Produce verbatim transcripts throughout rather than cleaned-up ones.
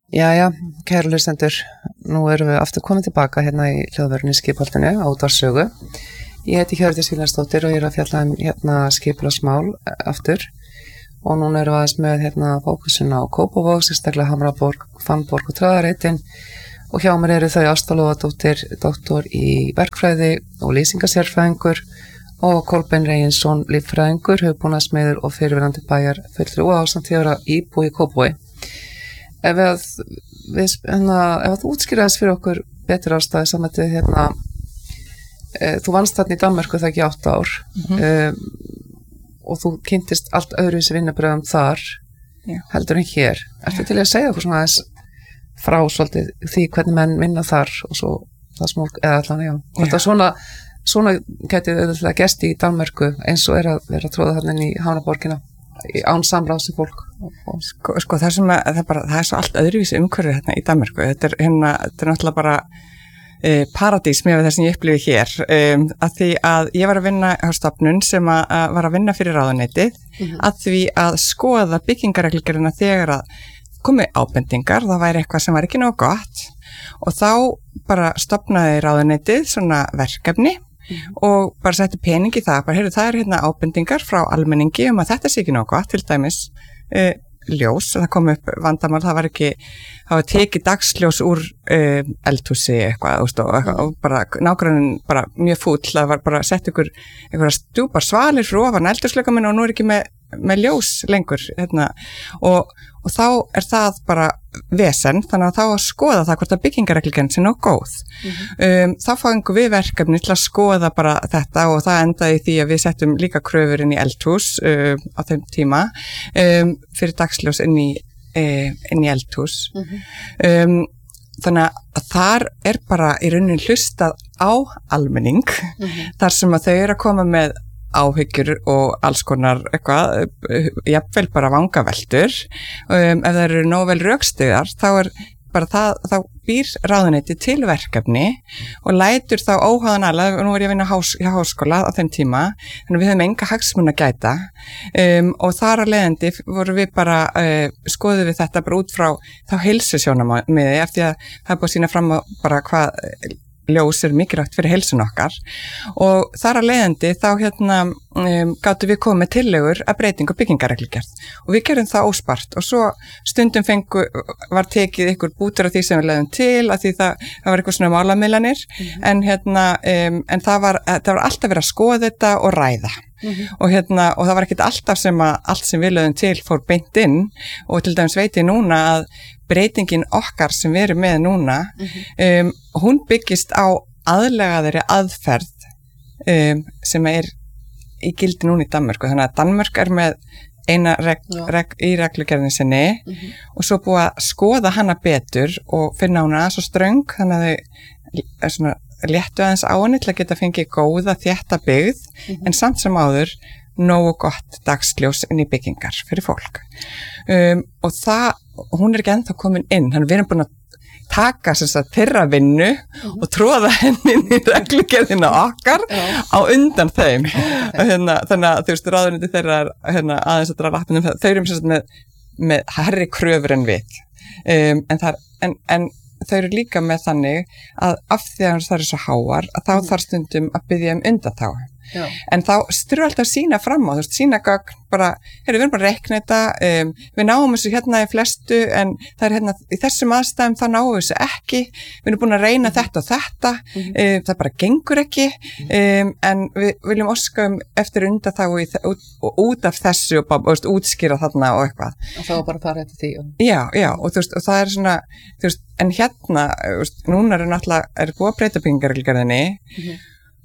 Jæja, kæru hlustendur, nú erum við aftur komin tilbaka hérna í hljóðverðinni Skipholtinu á Útvarpssögu. Ég heiti Hjördís Vilhjálmsdóttir og ég er að fjalla um hérna skipulagsmál aftur og núna erum við aðeins með hérna fókusin á Kópavog, sérstaklega Hamraborg, Fannborg og Traðarreitin og hjá mér eru þau Ásta Lóadóttir, doktor í verkfræði og lýsingasérfræðingur og Kolbeinn Reginsson, líffræðingur, hugbúnaðarsmiður og fyrirverandi bæjar fulltrúi ásamt því að vera íbúi í Kópavogi. Ef að, við, hérna, ef að þú útskýraðis fyrir okkur betur ástæði samvættið hérna, e, þú vannst þarna í Danmörku það ekki átta ár mm-hmm. e, og þú kynntist allt öðruvísi vinnubröðum þar Já. heldur en hér. Ertu til að segja okkur svona aðeins frá svolítið því hvernig menn vinna þar og svo það smólk, eða allan, já. Þetta svona, svona getið auðvitað gesti í Danmörku eins og er að vera að tróða þarna inn í Hamraborgina án samráðs í fólk. Sko, sko það sem að, það, bara, það er svo allt öðruvísi umhverfið hérna í Danmörku. Þetta er, hérna, þetta er náttúrulega bara e, paradís með það sem ég upplifi hér. Um, að því að ég var að vinna á stofnun sem að, að var að vinna fyrir ráðuneytið mm-hmm. að því að skoða byggingareglugerðina þegar að komi ábendingar, það væri eitthvað sem var ekki nóg gott og þá bara stofnaði ráðuneytið svona verkefni Mm. og bara setti pening í það, bara heyrðu það er hérna ábendingar frá almenningi um að þetta sé ekki nóg gott, til dæmis uh, ljós, það kom upp vandamál, það var ekki, það var tekið dagsljós úr uh, eldhúsi eitthvað, og, og, og bara nágrunnin bara mjög fúll, það var bara sett ykkur einhverja stjúpar svalir frá ofan eldhúsleika minn og nú er ekki með, með ljós lengur, hérna, og og þá er það bara vesen, þannig að þá að skoða það hvort að byggingareglugerðin sé nóg góð. Mm-hmm. Um, þá fáum við verkefni til að skoða bara þetta og það endaði því að við settum líka kröfur inn í eldhús um, á þeim tíma um, fyrir dagsljós inn í, uh, inn í eldhús. Mm-hmm. Um, þannig að þar er bara í rauninni hlustað á almenning, mm-hmm. þar sem að þau eru að koma með áhyggjur og alls konar eitthvað, jafnvel bara vangaveltur. Um, ef það eru nóg vel rökstuðar, þá er bara það, þá býr ráðuneyti til verkefni og lætur þá óháðan alla, nú er ég að vinna hás, hjá háskóla á þeim tíma, þannig við höfum enga hagsmuna að gæta um, og þar að leiðandi voru við bara, uh, skoðum við þetta bara út frá þá heilsusjónarmiði, eftir að það er búið að sýna fram á bara hvað ljós er mikilvægt fyrir heilsun okkar og þar að leiðandi þá hérna um, gátu við komið með tillögur að breytingu byggingareglugerð og við gerum það óspart og svo stundum fengu, var tekið ykkur bútur af því sem við leiðum til að því það, það var eitthvað svona málamiðlanir mm-hmm. en hérna um, en það var, það var alltaf verið að skoða þetta og ræða mm-hmm. og hérna og það var ekkert alltaf sem að allt sem við leiðum til fór beint inn og til dæmis veit ég núna að breytingin okkar sem við erum með núna, mm-hmm. um, hún byggist á aðlegaðri aðferð um, sem er í gildi núna í Danmörku. Þannig að Danmörk er með eina reg, reg, í reglugerðin sinni mm-hmm. og svo búið að skoða hana betur og finna hana svo ströng, þannig að þau er svona léttu aðeins á henni til að geta fengið góða þétta byggð, mm-hmm. en samt sem áður nógu gott dagsljós inn í byggingar fyrir fólk. Um, og það hún er ekki ennþá komin inn, þannig við erum búin að taka þess að þeirra vinnu mm-hmm. og tróða henni inn í reglugerðina okkar yeah. á undan þeim. hérna, þannig að þú veist, ráðuneytið þeirra er hérna, aðeins að draga lappinum, þau eru með, með herri kröfur en við. Um, en, þar, en, en þau eru líka með þannig að af því að það eru svo háar, að þá mm. þarf stundum að biðja um undanþágu. Já. En þá styrir alltaf að sína fram á, þú veist, sína gögn, bara, heyrðu, við erum bara að rekna þetta, um, við náum þessu hérna í flestu, en það er hérna, í þessum aðstæðum, þá náum við þessu ekki, við erum búin að reyna þetta og þetta, mm-hmm. um, það bara gengur ekki, um, en við viljum óska um eftir undanþágu út, og út af þessu og bara, þú veist, útskýra þarna og eitthvað. Og þá bara fara þetta því. Og... Já, já, og þú veist, og það er svona, þú veist, en hérna, þú veist, núna er náttúrulega, er búið að breyta byggingareglugerðinni, mm-hmm.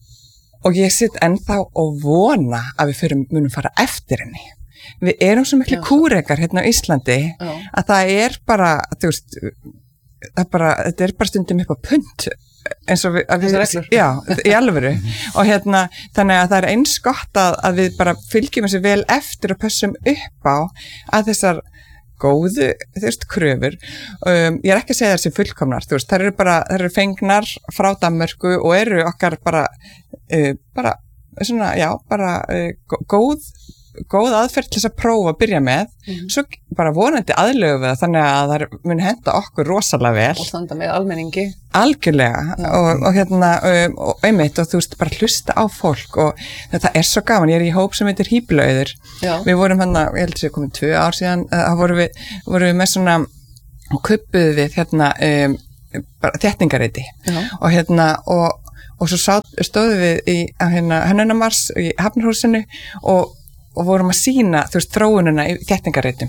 og ég sitt ennþá og vona að við fyrir, munum fara eftir henni. Við erum svo miklu kúrekar hérna á Íslandi Já. Að það er bara, þú veist, það bara, þetta er bara stundum upp á punt eins og við, að við já, í alvöru og hérna, þannig að það er eins gott að, að við bara fylgjum þessu vel eftir og pössum upp á að þessar góðu, þú veist, kröfur. Um, ég er ekki að segja þessi fullkomnar, þú veist, þær eru bara, þær eru fengnar frá Danmörku og eru okkar bara, uh, bara, svona, já, bara uh, góð góð aðferð til þess að prófa að byrja með, mm-hmm. svo bara vonandi aðlögu við það, þannig að það mun henda okkur rosalega vel. Og standa með almenningi. Algjörlega, og, og hérna, um, og einmitt, og þú veist, bara hlusta á fólk, og þetta er svo gaman, ég er í hóp sem heitir Híblaauður. Við vorum hann að, ég held að það komið tvö ár síðan, þá vorum við, vorum við með svona, og kuppuðu við, hérna, um, bara þéttingareiti, og hérna, og og svo sá, stóðum við í hérna, Hönnunarmars í Hafnarhúsinu og, og vorum að sýna þú veist, þróunina í þéttingareitum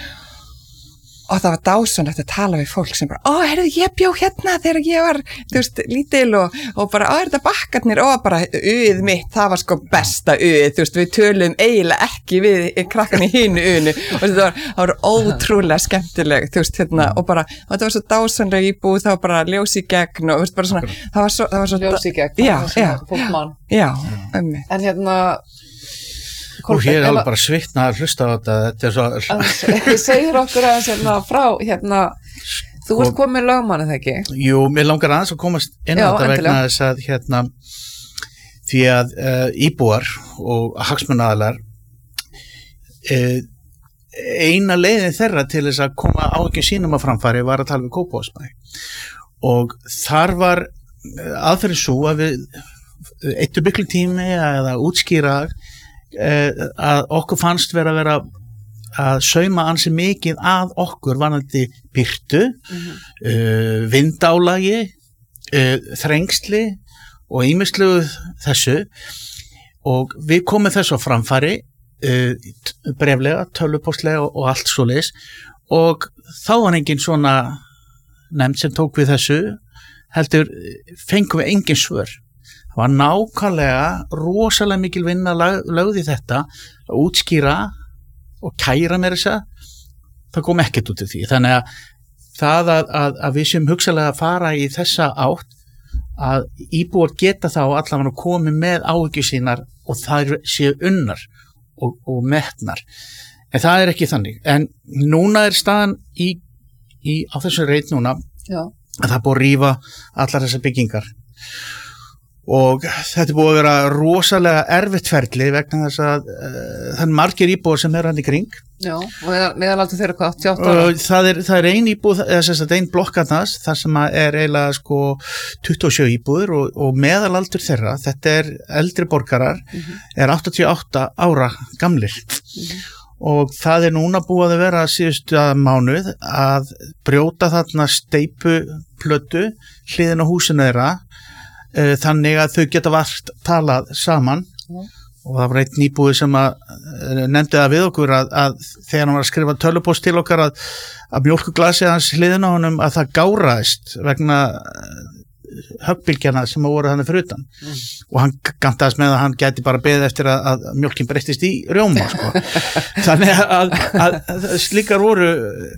og það var dásanlegt að tala við fólk sem bara, ó, heyrðu, ég bjó hérna þegar ég var, þú veist, lítil og, og bara, ó, er þetta bakkarnir, ó, bara uð mitt, það var sko besta uð, þú veist, við töluðum eiginlega ekki við krakkan í hinu uðinu og þetta var, það var ótrúlega skemmtileg, þú veist, hérna, og bara, og þetta var svo dásanlega íbúð, það var bara ljós í gegn og, þú veist, bara svona, það var svo, það var svo ljós í gegn, já, það var já, svona fólkmann. Já, um mig. En hérna, og hér er alveg bara svitna að hlusta á þetta, þetta er svo... Þið segir okkur aðeins hérna frá, hérna, þú ert komið lögmann, eða ekki? Jú, mér langar aðeins að komast inn á þetta vegna þess að, hérna, því að uh, íbúar og hagsmunaaðilar, uh, eina leiðin þeirra til þess að koma á ekki sínum að framfæri var að tala við Kópavogsbæ. Og þar var aðferðin svo að við eittu miklu tími að útskýra að okkur fannst vera að vera að sauma ansi mikið að okkur varðandi birtu, mm-hmm. uh, vindálagi, uh, þrengsli og ýmislegu þessu og við komum þessu á framfæri uh, breflega, tölvupóstlega og, og allt svoleiðis og þá var engin svona nefnd sem tók við þessu heldur fengum við engin svör. Það var nákvæmlega rosalega mikil vinna lögði þetta að útskýra og kæra mér þess að það kom ekkert út af því. Þannig að það að, að, að við séum hugsalega að fara í þessa átt að íbúar geta þá allavega að komi með áhyggjur sínar og það séu unnar og, og metnar. En það er ekki þannig. En núna er staðan í, í, á þessu reit núna Já. Að það er búið að rífa allar þessar byggingar. Og þetta er búið að vera rosalega erfitt ferli vegna þess að uh, það er margir íbúar sem er hann í kring. Já, og meðalaldur þeirra hvað, áttatíu og átta ára? Það er, það er ein íbúð, eða þess að ein blokkarnas, þar sem er eiginlega sko tuttugu og sjö íbúður og, og meðalaldur þeirra, þetta er eldri borgarar, mm-hmm. er áttatíu og átta ára gamlir. Mm-hmm. Og það er núna búið að vera síðustu mánuð að brjóta þarna steypuplötu hliðin á húsinu þeirra þannig að þau geta vart talað saman mm. og það var einn nýbúi sem að nefndi það við okkur að, að þegar hann var að skrifa tölvupóst til okkar að, að mjólkuglasið hans hliðin á honum að það gáraðist vegna höggbylgjana sem voru þannig fyrir utan mm. og hann gantaðist með að hann gæti bara beðið eftir að, að mjólkin breyttist í rjóma sko. Þannig að, að, að slíkar voru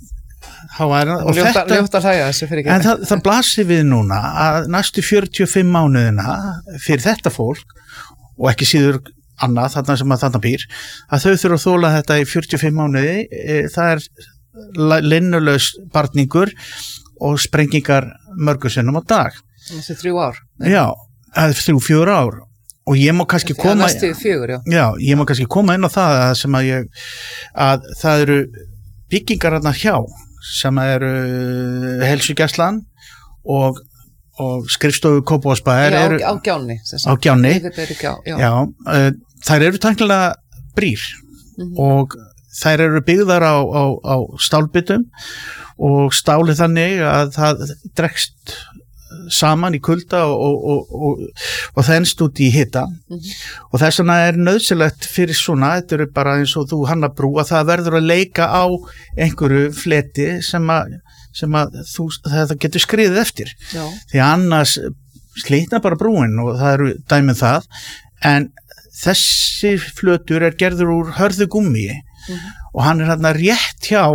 Háværa, og ljóta, þetta, ljóta hlæja þessu fyrir ekki. En það, það blasir við núna að næstu fjörutíu og fimm mánuðina fyrir þetta fólk og ekki síður annað þarna sem að þarna býr að þau þurfa að þóla þetta í fjörutíu og fimm mánuði e, það er linnulaus barningur og sprengingar mörgur sinnum á dag. Þessi þrjú ár? Já, þrjú, fjögur ár og ég má kannski Þessi, koma næstu fjögur, já. Já, ég má kannski koma inn á það að sem að ég að það eru byggingar hérna hjá sem eru heilsugæslan og, og skrifstofu Kópavogsbæjar Já, eru á Gjánni. Á Gjánni. Já, já. Já, uh, þær eru tæknilega brýr mm-hmm. og þær eru byggðar á, á, á stálbytum og stálið þannig að það dregst saman í kulda og, og, og, og, og þennst út í hita mm-hmm. og þess vegna er nöðsilegt fyrir svona, þetta eru bara eins og þú Hanna Brú að það verður að leika á einhverju fleti sem að, sem að þú, það getur skriðið eftir Já. Því annars slitna bara brúin og það eru dæmið það en þessi flötur er gerður úr hörðu gúmmí mm-hmm. og hann er hérna rétt hjá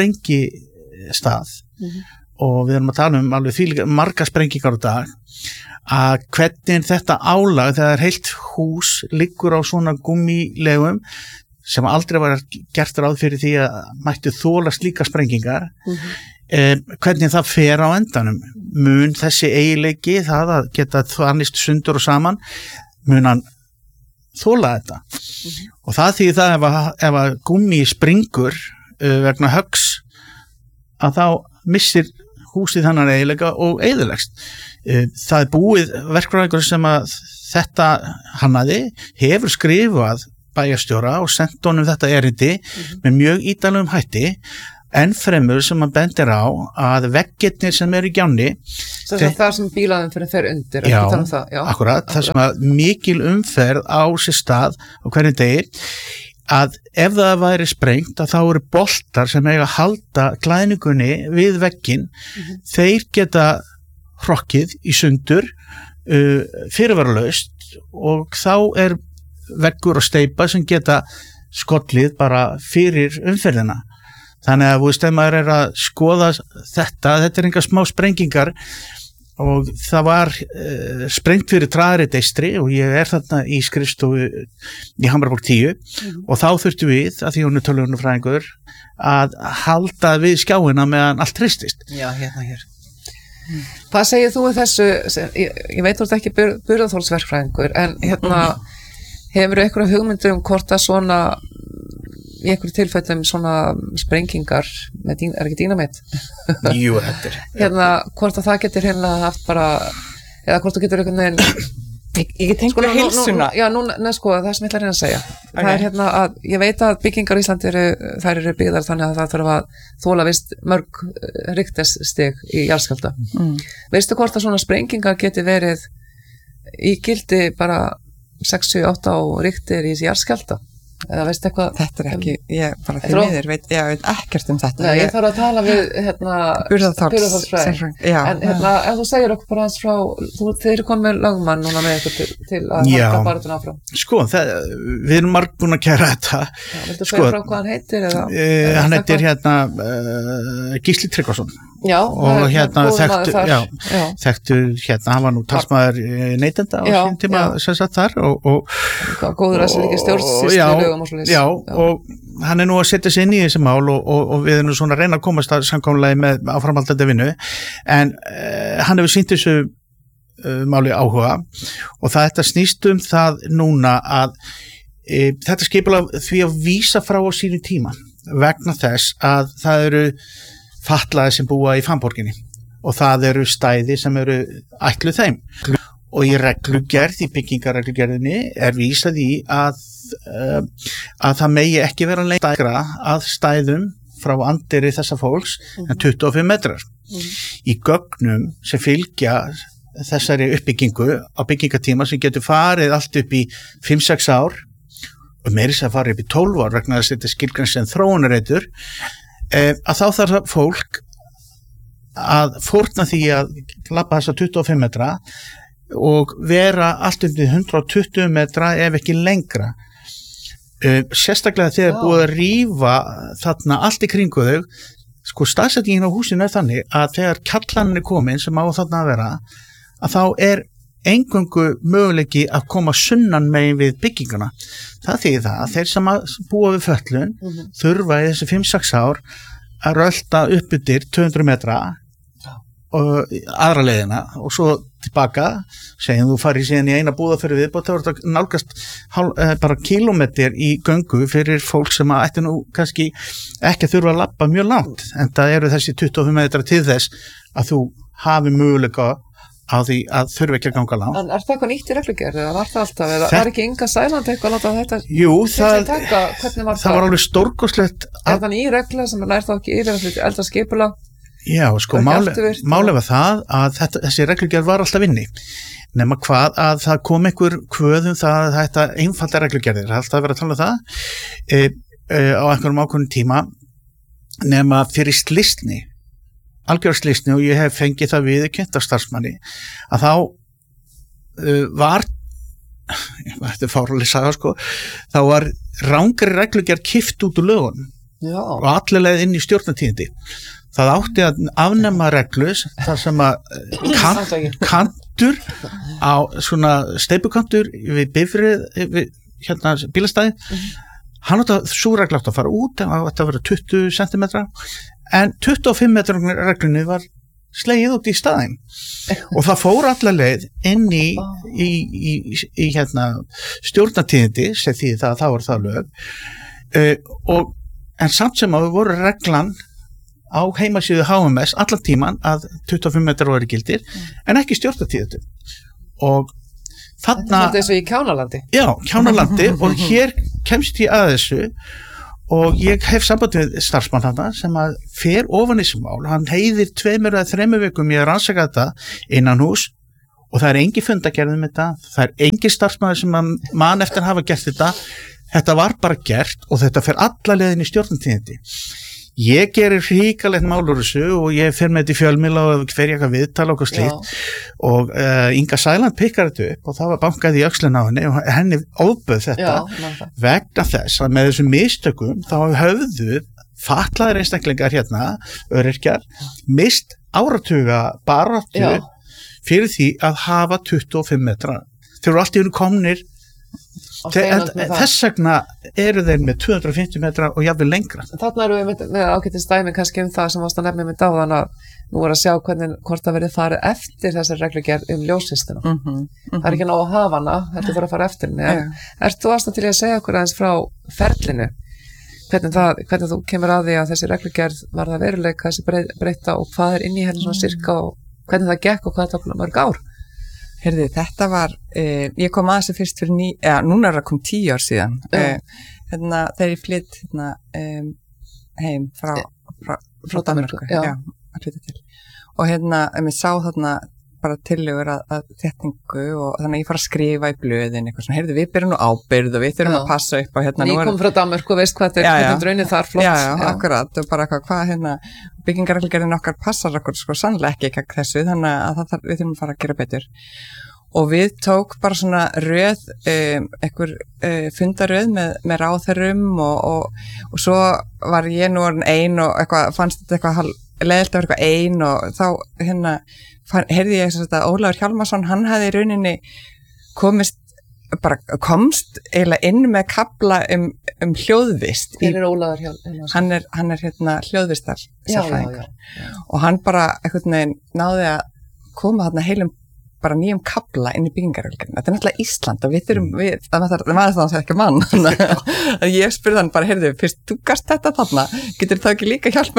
sprengistað mm-hmm. og við erum að tala um alveg því marga sprengingar á dag að hvernig þetta álag þegar heilt hús liggur á svona gúmmílegum sem aldrei var gert ráð fyrir því að mættu þola slíka sprengingar mm-hmm. eh, hvernig það fer á endanum mun þessi eiginleiki það að geta þannist sundur og saman mun hann þola þetta mm-hmm. og það því það ef að, ef að gúmmi springur uh, vegna höggs að þá missir húsið þannig eiginlega og eyðilegst. Uh, það er búið verkfræðingur sem að þetta hannaði hefur skrifað bæjarstjóra og sendt honum þetta erindi mm-hmm. með mjög ítallegum hætti enn fremur sem hann bendir á að veggirnir sem eru í gjánni það er það sem bílaðum fyrir fer undir já, um það, já, akkurat, það sem að mikil umferð á sér stað á hverjum degi að ef það væri sprengt að þá eru boltar sem eiga að halda klæðningunni við veggin mm-hmm. þeir geta hrokkið í sundur uh, fyrirvaralaust og þá er veggur og steypa sem geta skollið bara fyrir umferðina. Þannig að þú veist, ef maður er að skoða þetta, þetta er enga smá sprengingar og það var uh, sprengt fyrir Traðarit eystri og ég er þarna í skrifstofu í Hamraborg tíu mm. og þá þurftum við, að því hún er tölvunarfræðingur, að halda við skjáina meðan allt hristist. Já, hérna hér. Mm. Hvað segir þú um þessu, ég, ég veit þú ert ekki burðarþolsverkfræðingur, en hérna mm. hefur einhverja hugmyndir um hvort að svona í einhverju tilfellum svona sprengingar með dín, er ekki dínamít? Jú, þetta er. Hérna, hvort að það getur hérna haft bara, eða hvort þú getur einhvern veginn, ég, ég tengur sko, hilsuna. Já, nú, neð sko, það sem ég ætla að reyna að segja. Okay. Það er hérna að, ég veit að byggingar í Íslandi eru, þær eru byggðar þannig að það þarf að þóla vist mörg riktesstig í jarðskjálfta. Mm. Veistu hvort að svona sprengingar geti verið í gildi bara sex, sjö, átta og riktir í jarðskjálfta? Eða veist eitthvað þetta er ekki, ég bara því miður veit, ég veit ekkert um þetta. Nei, ég þarf að tala við hérna burðarþolsfræðing en hérna, ef þú segir okkur bara eins frá þú, þeir eru komið lögmann núna með ykkur til, til að halka baratuna áfram. Sko, það, við erum marg búin að kæra þetta. Já, viltu segja frá hvað hann heitir? Eða, uh, eða hann heitir hérna uh, Gísli Tryggvason. Já, og hérna þekktur, já, já. þekktur hérna, hann var nú talsmaður neytenda á sín tíma sem sagt þar og, og góður að sér ekki stjórnsýslu og já, já, og hann er nú að setja sig inn í þessi mál og, og, og við erum nú svona að reyna að komast að samkomulagi með áframhaldandi vinnu en uh, hann hefur sýnt þessu uh, máli áhuga og það þetta snýst um það núna að uh, þetta skipulag því að vísa frá á sínu tíma vegna þess að það eru fatlaði sem búa í Fannborginni og það eru stæði sem eru ætluð þeim og í reglugerð, í byggingarreglugerðinni er vísað í að, uh, að það megi ekki vera lengra að stæðum frá andiri þessa fólks mm-hmm. en tuttugu og fimm metrar. Mm-hmm. Í gögnum sem fylgja þessari uppbyggingu á byggingatíma sem getur farið allt upp í fimm sex ár og meiri sem farið upp í tólf ár vegna þess að þetta er skilgreint sem þróunarreitur að þá þarf fólk að fórna því að labba þessa tuttugu og fimm metra og vera allt um því hundrað og tuttugu metra ef ekki lengra sérstaklega þegar búið að rífa þarna allt í kringu þau sko staðsetningin á húsinu er þannig að þegar kjallanin er komin sem á þarna að vera að þá er eingöngu möguleiki að koma sunnan megin við bygginguna. Það þýðir það að þeir sem að búa við föllun mm-hmm. þurfa í þessi fimm sex ár að rölda upp yfir tvö hundruð metra og aðra leiðina og svo tilbaka, segjum þú farið síðan í eina búða fyrir viðbót, þá er þetta nálgast hál, eh, bara kílómetr í göngu fyrir fólk sem að ætti nú kannski ekki að þurfa að labba mjög langt, en það eru þessi tuttugu og fimm metra til þess að þú hafi möguleika á því að þurfi ekki að ganga langt. En er það eitthvað nýtt í reglugerð eða var það alltaf, eða var ekki Inga Sæland eitthvað að láta þetta? Jú, það, taka, var það? það var alveg stórkostlegt. Er það ný regla sem er þá ekki yfir að eldra skipula? Já, sko, málið var það að þetta, þessi reglugerð var alltaf inni. Nema hvað að það kom einhver kvöðum það að þetta einfalda reglugerðir, það er alltaf að vera að tala um það e, e, á einhverjum ákveðnum tíma nema fyrir slysni. algjörslýsni og ég hef fengið það viðurkennt af starfsmanni að þá uh, var þetta er fárlega saga sko þá var rangri reglugerð kippt út úr lögunum Já. og allir leið inn í stjórnatíðindi það átti að afnema reglus þar sem að kant, kantur á svona steypukantur við bifrið við hérna bílastæði mm-hmm. hann átti að svo regla átti að fara út það átti að vera tuttugu sentimetra en tuttugu og fimm metra reglunni var slegið út í staðinn og það fór allar leið inn í, í, í, í hérna, stjórnatíðindi sem því það, það voru það lög uh, og, en samt sem að við voru reglan á heimasíðu H M S allan tíman að tuttugu og fimm metrar voru gildir mm. en ekki stjórnatíðindi og þarna þetta er svo í Kjánalandi já, Kjánalandi og hér kemst ég að þessu og ég hef samband við starfsmann þarna sem að fer ofan í þessu mál, hann heiðir tveimur eða þremur vikum ég að rannsaka þetta innan hús og það er engi fundagerð um þetta, það er engi starfsmann sem að mann eftir að hafa gert þetta, þetta var bara gert og þetta fer alla leiðin í stjórnartíðindi. Ég gerir hríkalegt mál úr þessu og ég fer með þetta í fjölmiðla og fer ég eitthvað viðtala og eitthvað slíkt og uh, Inga Sæland pikkar þetta upp og það var bankað í öxlun á henni og henni óböð þetta Já, vegna þess að með þessum mistökum þá höfðu fatlaðir einstaklingar hérna, öryrkjar, mist áratuga baráttu Já. Fyrir því að hafa tuttugu og fimm metra. Þeir eru allt í hennu komnir þess vegna eru þeir með tvö hundruð og fimmtíu metra og jafnvel lengra. Þarna eru við með, með ágætis dæmi kannski um það sem varst að nefna með dáðan að nú er að sjá hvernig hvort það verið farið eftir þessar reglugerð um ljóssystina. Mm -hmm, mm -hmm. Það er ekki ná að hafa hana, þetta er bara að fara eftir henni. Yeah. Ert þú aðstæð til að segja okkur aðeins frá ferlinu? Hvernig, það, hvernig þú kemur að því að þessi reglugerð var það veruleika, þessi breyta og hvað er inn í henni svona sirka og hvernig það gekk og hvað það tók mörg ár? Herði, þetta var, eh, ég kom að þessu fyrst fyrir ný, eða núna er það kom tíu ár síðan, eh, hérna, þegar ég flytt hérna, um, heim frá, frá, frá Danmörku, já, já, að flytta til. Og hérna, ég sá þarna bara tillögur að, að þéttingu og þannig að ég fara að skrifa í blöðin eitthvað svona, heyrðu, við byrjum nú ábyrgð og við þurfum að passa upp á hérna. Ný kom frá Danmörku og veist hvað þetta er, hvernig draunir þar flott. Já, já, já, akkurat, og bara hvað, hvað hérna, byggingarreglugerðin okkar passar okkur sko sannlega ekki ekki þessu, þannig að það, við þurfum að fara að gera betur. Og við tók bara svona röð, um, einhver uh, fundaröð með, með ráðherrum og, og, og svo var ég nú orðin ein og eitthvað, fannst þetta eitthvað leiðilt að vera eitthvað ein og þá hérna heyrði ég þess að Ólafur Hjálmarsson, hann hafði í rauninni komist, bara komst eiginlega inn með kafla um, um hljóðvist. Hver er Ólafur Hjálmarsson? Hann er, hann er hérna hljóðvistar sérfræðingur og hann bara einhvern veginn náði að koma þarna heilum bara nýjum kafla inn í byggingarreglugerðina. Þetta er náttúrulega Ísland og við þurfum, við, það maður það að ekki mann. Ég spurði hann bara, heyrðu, fyrst, þú gast þetta þarna, getur það ekki líka hjálpa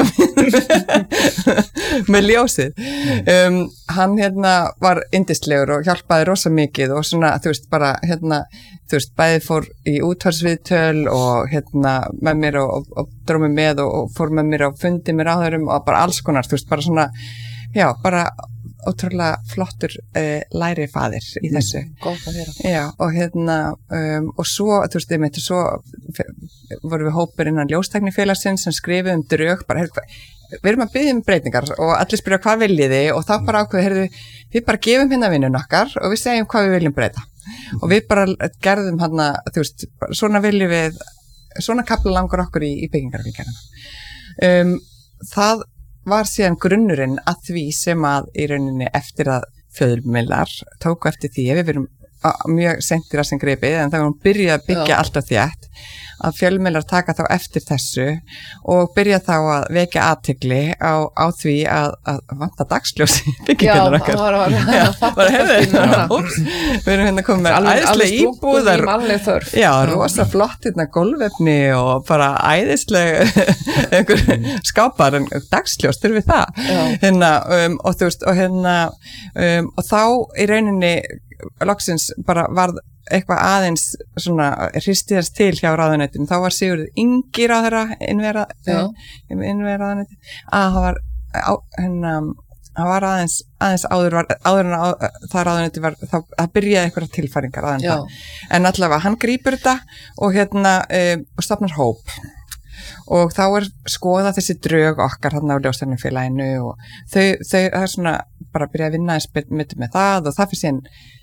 mér með ljósið. Um, hann hérna var yndislegur og hjálpaði rosa mikið og svona, þú veist, bara hérna, þú veist, bæði fór í útvarsviðtöl og hérna með mér og, og, og drómi með og, og fór með mér og fundi mér á þeirum og bara alls konar, þú veist, bara svona, já, bara ótrúlega flottur uh, læri faðir í þessu. Góð að vera. Já, og hérna, um, og svo, þú veist, ég meinti, svo vorum við hópur innan ljóstæknifélagsins sem skrifið um drög, bara, heyrðu, við erum að biðja um breytingar og allir spyrja hvað viljið þið og þá bara ákveðu, heyrðu, við bara gefum hérna vinnun okkar og við segjum hvað við viljum breyta. Mm. Og við bara gerðum hérna, þú veist, svona viljum við, svona kapla langar okkur í, í byggingarvíkjana. Um, það var síðan grunnurinn að því sem að í rauninni eftir að fjölmiðlar tóku eftir því, við verum mjög sentir að sem greipið, en það var hún byrjað að byggja Já. Alltaf þétt, að fjölmiðlar taka þá eftir þessu og byrja þá að vekja athygli á, á því að, að vanta dagsljósi byggingarnar okkar. Já, það var að hefði, við erum hérna komið með æðislega íbúðar, já, rosa flott hérna gólfefni og bara æðislega einhver skápar, en dagsljós þurfum við það. Hérna, um, og þú veist, og hérna, um, og þá í rauninni loksins bara varð eitthvað aðeins svona hristiðast til hjá ráðuneytinu, þá var Sigurður Ingi ráðherra innviðaráðuneyti að það var á, hérna, það var aðeins aðeins áður, var, áður en á, það ráðuneyti var, þá það byrjaði eitthvað tilfæringar aðeins það, en allavega hann grípur þetta og hérna um, og stofnar hóp og þá er skoða þessi drög okkar hérna á ljóstæknifélaginu og þau, þau það er svona bara að byrja að vinna eins með, með það og það fyrir síðan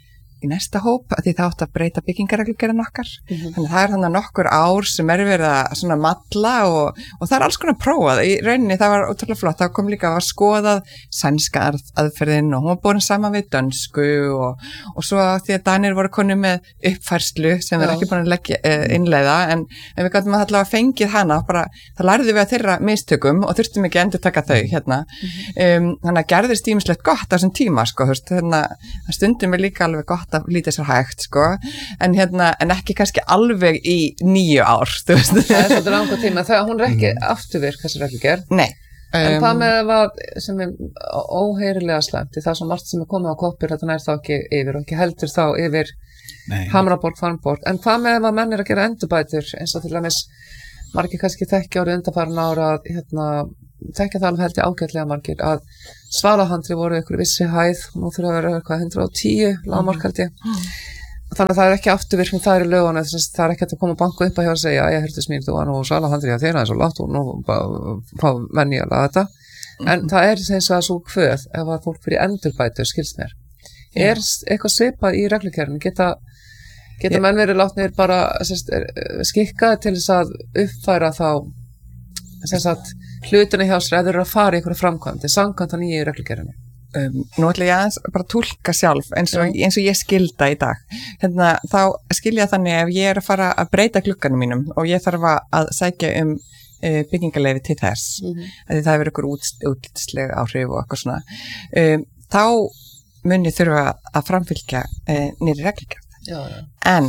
í næsta hóp að því það átt að breyta byggingareglugerðin okkar mm-hmm. þannig það er þannig nokkur ár sem er verið að svona malla og, og það er alls konar prófað í rauninni, það var ótrúlega flott, það kom líka að var skoðað sænska aðferðin og hún var borin saman við dönsku og, og svo því að Danir voru konu með uppfærslu sem þeir ekki búin að leggja, uh, innleiða en, en við gætum að allavega fengið hana bara, það lærði við að þeirra mistökum og þurftum ekki að endurtaka þau hérna mm-hmm. um, þannig að gerðist ýmislegt gott á þessum tíma sko, þú veist, hérna stundum er líka alveg gott að lítið sér hægt sko, en hérna, en ekki kannski alveg í níu ár, þú veist. Það er svolítið langa tíma, það hún er ekki mm. afturvirk þessi reglugerð. Nei. En um, það með að sem er óheyrilega slæmt, það er svo margt sem er komið á koppur, þetta nær þá ekki yfir og ekki heldur þá yfir Nei. Hamraborg, Farnborg, en hvað með að menn er að gera endurbætur, eins og til dæmis margir kannski þekkja árið undanfarin ára að hérna, þekkja það alveg held ég ágætlega margir að Svalahandri voru ykkur vissi hæð, nú þurfa að vera eitthvað hundrað og tíu lágmark held ég. Mm. Þannig að það er ekki afturvirkning það er í lögunum, það er ekki að koma banku upp að hjá að segja að ég hörtu smýrt og nú Svalahandri að þeirra er svo látt og nú fá venjulega þetta. Mm. En það er eins og að svo kvöð ef að fólk fyrir endurbætur skilst mér. Er mm. eitthvað svipað í reglugerðinu, geta geta yeah. menn verið látnir bara sérst, skikkaði til þess að uppfæra þá sérst að hlutina hjá sér eða eru að fara í einhverja framkvæmdi, samkvæmt að nýju reglugerðinu. Um, nú ætla ég aðeins bara tólka sjálf eins og, eins og ég skilda í dag. Hérna, þá skilja þannig ef ég er að fara að breyta glugganum mínum og ég þarf að sækja um uh, byggingarleyfi til þess, mm-hmm. að það hefur ykkur útlitsleg áhrif og eitthvað svona, um, þá mun ég þurfa að framfylgja uh, nýri reglugerð. Já, já. En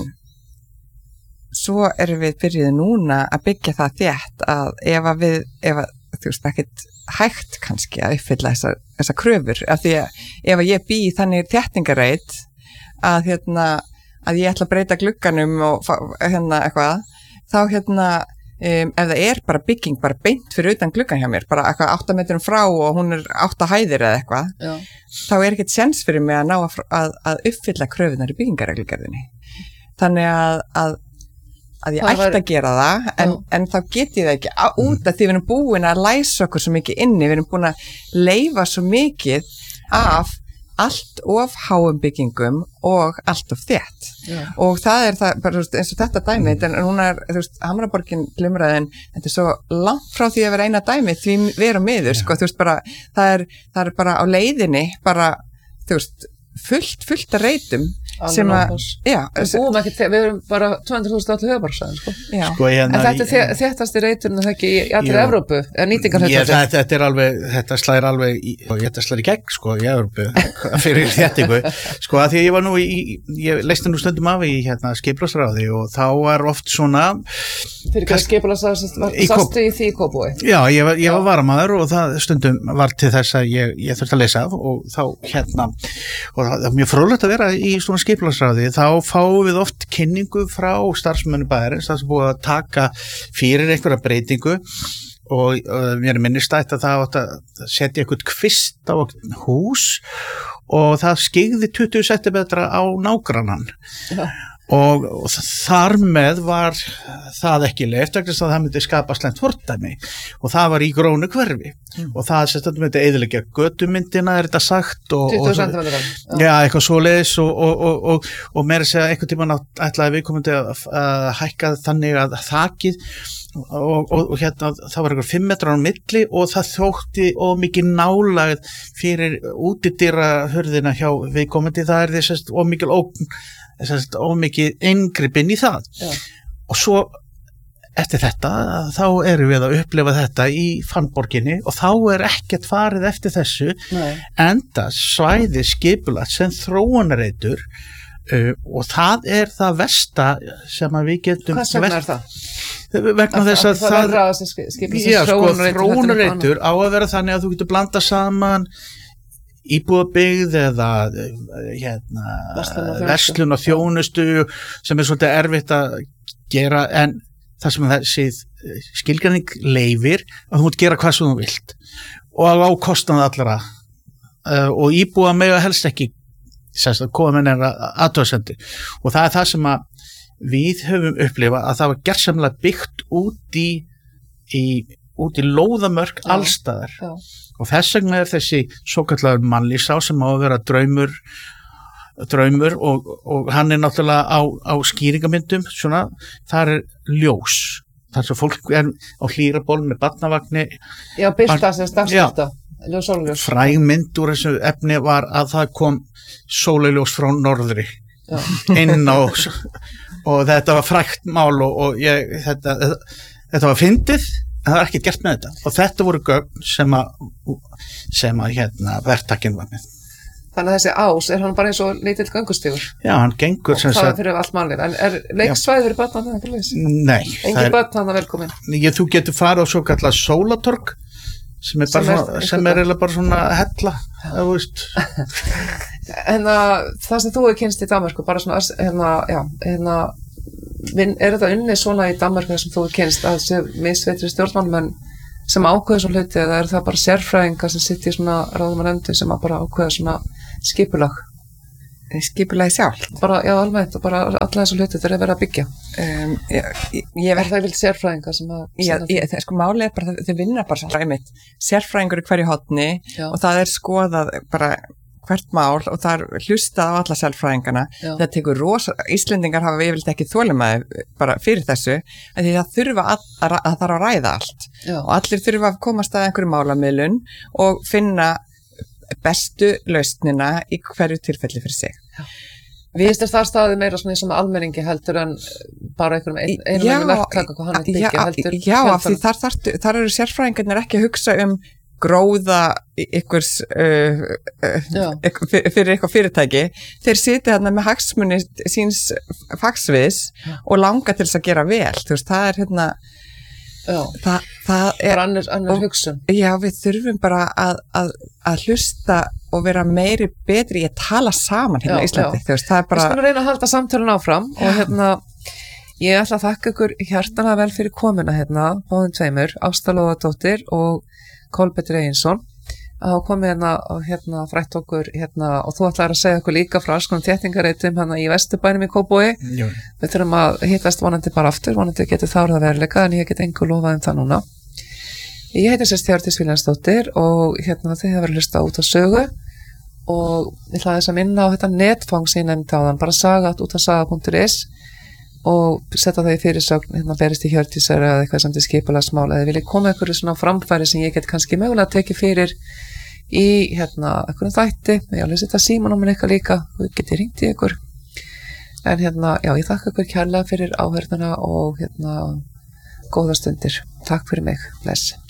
svo erum við byrjuð núna að byggja það þétt að ef að við, ef að þú veist ekkert hægt kannski að uppfylla þessar, þessar kröfur, af því að ef að ég bý þannig þéttingarreit að hérna, að ég ætla að breyta glugganum og hérna eitthvað, þá hérna um, ef það er bara bygging bara beint fyrir utan gluggan hjá mér, bara eitthvað átta metrum frá og hún er átta hæðir eða eitthvað, já. Þá er ekkert séns fyrir mig að ná að, að, að uppfylla kröfunar í byggingareglugerðinni. Þannig að, að að ég ætti að gera það, en, en þá get ég það ekki á, út af því við erum búin að læsa okkur svo mikið inni, við erum búin að leyfa svo mikið af allt of háum byggingum og allt of þétt. Já. Og það er það, bara, eins og þetta dæmi, en núna er, þú veist, Hamraborgin glimraðin, þetta er svo langt frá því að vera eina dæmi, því við erum miður, sko, þú veist, bara, það er, það er bara á leiðinni, bara, þú veist, fullt, fullt að reytum, sem að, já, við búum ekki, við erum bara tvö hundruð þúsund allir höfuborgsæðin, sko. Já. Sko, hérna, en þetta er þéttasti reyturinn það ekki í allir Evrópu, eða nýtingar þetta. Þetta er alveg, þetta slæðir alveg, í, þetta slæðir í gegn, sko, í Evrópu, fyrir þéttingu, sko, að því að ég var nú í, ég leist nú stundum af í, hérna, skipulagsráði og þá var oft svona. Fyrir hvað skipulagsráði, sástu í því Kópavogi? Já, ég var, ég var varamaður og það stundum var til þess að ég, ég þurfti að lesa og þá, hérna, og það er mjög fróðlegt að vera í svona skipulagsráði, þá fáum við oft kynningu frá starfsmönnum bæjarins, það sem búið að taka fyrir einhverja breytingu og uh, mér er minnistætt að það átt að setja eitthvað kvist á hús og það skyggði tuttugu sentimetra á nágrannan. Já. Og, og þar með var það ekki leyft vegna þess að það myndi skapa slæmt fordæmi og það var í grónu hverfi mm. og það sem þetta myndi eyðileggja götumyndina er þetta sagt og, tuttugu sentimetra já, eitthvað svoleiðis og, og, og, og, og meira segja einhvern tímann ætlaði viðkomandi að, að hækka þannig að þakið og, og, og hérna það var eitthvað fimm metrar á milli og það þótti og mikið nálægð fyrir útidýra hurðina hjá viðkomandi, það er þess og mikil ógn ómikið inngripinn í það. Já. Og svo eftir þetta þá erum við að upplifa þetta í Farnborginni og þá er ekkert farið eftir þessu. Nei. Enda svæði skipulagt sem þróunarreitur uh, og það er það versta sem að við getum. Hvað sem er það? Vegna að þess að, að það, það já, sko, þróunarreitur á að vera þannig að þú getur blanda saman íbúðabyggð eða hérna, verslun og þjónustu sem er svolítið erfitt að gera en það sem þessi skilgreining leyfir að þú mútt gera hvað sem þú vilt og á kostnað allra uh, og íbúða mega helst ekki koma með neina athugasemdir og það er það sem að við höfum upplifað að það var gersamlega byggt út í, í út í lóðamörk já, allstaðar já. Og þess vegna er þessi svokallaður mannlífsá sem á að vera draumur draumur og, og hann er náttúrulega á, á skýringamyndum svona, þar er ljós þar sem fólk er á hlýraból með barnavagni Já, byrta sem stagsbyrta ljós sólarljós fræg mynd úr þessu efni var að það kom sólarljós frá norðri Já. inn á og þetta var frægt mál og, og ég, þetta, þetta var fyndið en það var ekkert gert með þetta og þetta voru gögn sem að sem að hérna verktakinn var með Þannig að þessi ás, er hann bara eins og lítill göngustígur? Já, hann gengur sem sagt. Og það er fyrir allt mannlið, en er leiksvæði fyrir börn á það? Nei. Engin börn hann að velkomin? Ég, þú getur farið á svo kallað sólatorg, sem er bara sem svona, er, sem er eiginlega bara svona hella, það veist. En að, það sem þú er kynst í Danmörku, bara svona, hérna, já, hérna, er þetta unnið svona í Danmörku sem þú er kynst að þessi misveitri stjórnmálmenn sem ákveða svo hluti eða er það bara sérfræðingar sem sitt í svona ráðum að nefndu sem að bara ákveða svona skipulag skipulagi sjálf bara, já almennt og bara alla þessu hluti þeir eru verið að byggja um, ég, ég, ég er það vilt sérfræðingar sem að já, ég, það, sko málið er bara, þeir vinna bara sérfræðingar sérfræðingur í hverju hotni já. Og það er skoðað bara hvert mál og það er hlustað á alla sérfræðingarna það tekur rosa, Íslendingar hafa yfirleitt ekki þolinmæði bara fyrir þessu að því það þurfa að, að, að það er að ræða allt Já. Og allir þurfa að komast að einhverju málamiðlun og finna bestu lausnina í hverju tilfelli fyrir sig Já. Við erum það staðið meira svona sem almenningi heldur en bara einhverjum einum einum verktaka hvað hann er byggja heldur Já, af því þar, þar, þar eru sérfræðingarnir ekki að hugsa um gróða ykkurs uh, uh, fyrir eitthvað fyrirtæki þeir sitja þarna með hagsmuni síns fagsviðs og langa til þess að gera vel þú veist, það er hérna það, það er annars, annars hugsun já, við þurfum bara að, að, að hlusta og vera meiri betri í að tala saman hérna í Íslandi þú veist, það er bara við skulum reyna að halda samtölun áfram já. Og hérna ég ætla að þakka ykkur hjartanlega vel fyrir komuna hérna, báðum tveimur Ásta Lóðadóttir og Kolbeinn Eginsson að hafa komið hérna og hérna frætt okkur hérna og þú ætlar að segja okkur líka frá alls konar þéttingareitum hérna í Vesturbænum í Kópavogi við þurfum að hittast vonandi bara aftur vonandi getur þá orðað veruleika en ég get engu lofað um það núna ég heiti sérst Hjördís Vilhjálmsdóttir og hérna þið hefur verið hlusta út á sögu og ég ætla þess að minna á þetta netfang sem ég nefndi á þann bara saga út á saga punktur is og setja það í fyrirsögn hérna berist í Hjördísar eða eitthvað sem til skipulagsmál eða vilja koma einhverju svona framfæri sem ég get kannski mögulega að tekið fyrir í hérna einhverjum þætti ég alveg setja símanúmer eitthvað líka og getið hringt í ykkur en hérna, já ég þakka ykkur kærlega fyrir áhörðuna og hérna góða stundir, takk fyrir mig, bless